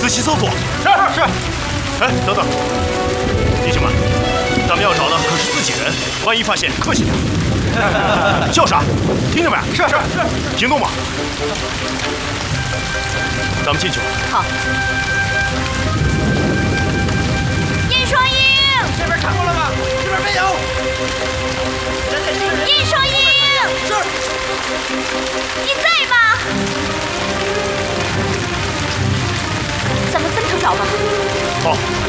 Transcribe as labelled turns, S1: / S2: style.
S1: 仔细搜索。
S2: 是。
S1: 哎，等等，弟兄们，咱们要找的可是自己人，万一发现，客气点。叫啥？听见没？
S2: 是。
S1: 行动吧。咱们进去吧。
S3: 好。叶双鹰，
S2: 这边看过了吗？这边没有。
S3: 叶双鹰，
S2: 是。
S3: 你在吗？咱们分头找吧。
S1: 好。